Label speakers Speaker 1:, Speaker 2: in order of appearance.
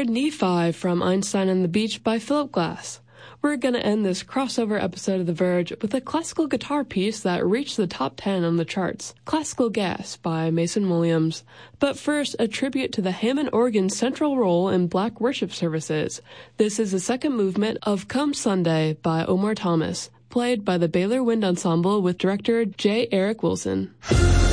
Speaker 1: heard Nephi from Einstein on the Beach by Philip Glass. We're going to end this crossover episode of The Verge with a classical guitar piece that reached the top 10 on the charts, Classical Gas by Mason Williams. But first, a tribute to the Hammond organ's central role in Black worship services. This is the second movement of Come Sunday by Omar Thomas, played by the Baylor Wind Ensemble with director J. Eric Wilson.